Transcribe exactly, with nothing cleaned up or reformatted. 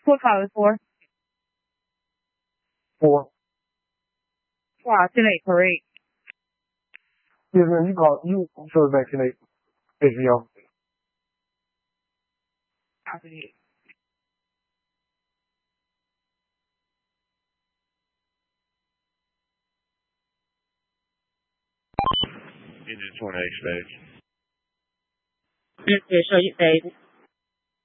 What car was for? Four. Wow, ten eight parade. Yes, man, you call, you chose back ten eight H B O. After it. Engine twenty-eight stage. Yeah, show you stage.